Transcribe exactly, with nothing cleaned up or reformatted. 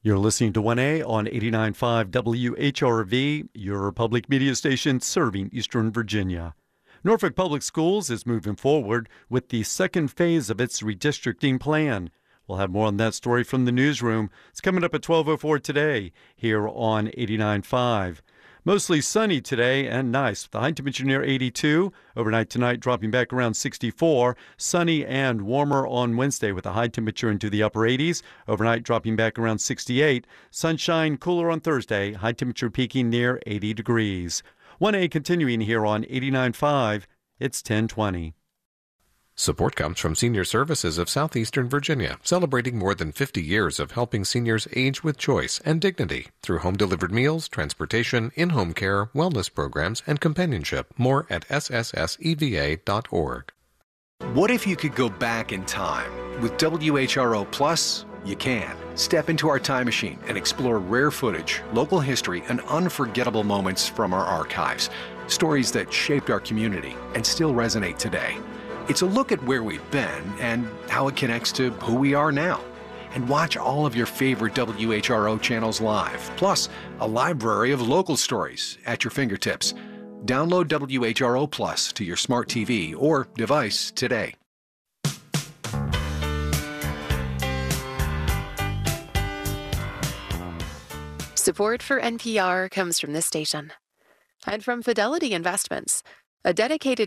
You're listening to one A on eighty-nine point five W H R V, your public media station serving Eastern Virginia. Norfolk Public Schools is moving forward with the second phase of its redistricting plan. We'll have more on that story from the newsroom. It's coming up at twelve oh four today here on eighty-nine point five. Mostly sunny today and nice. The high temperature near eighty-two. Overnight tonight dropping back around sixty-four. Sunny and warmer on Wednesday with a high temperature into the upper eighties. Overnight dropping back around sixty-eight. Sunshine cooler on Thursday. High temperature peaking near eighty degrees. one A continuing here on eighty-nine point five. It's ten twenty. Support comes from Senior Services of Southeastern Virginia, celebrating more than fifty years of helping seniors age with choice and dignity through home-delivered meals, transportation, in-home care, wellness programs, and companionship. More at S S S E V A dot org. What if you could go back in time? With W H R O Plus, you can. Step into our time machine and explore rare footage, local history, and unforgettable moments from our archives. Stories that shaped our community and still resonate today. It's a look at where we've been and how it connects to who we are now. And watch all of your favorite W H R O channels live, plus a library of local stories at your fingertips. Download W H R O Plus to your smart T V or device today. Support for N P R comes from this station and from Fidelity Investments, a dedicated